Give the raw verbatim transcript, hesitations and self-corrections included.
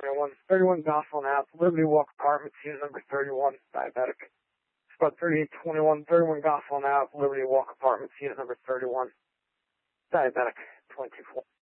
twenty-one, thirty-one Gospel Ave, Liberty Walk Apartments, unit number thirty-one, diabetic. Spot thirty-eight twenty-one, thirty-one Gospel Ave, Liberty Walk Apartments, unit number thirty-one, diabetic, twenty-four.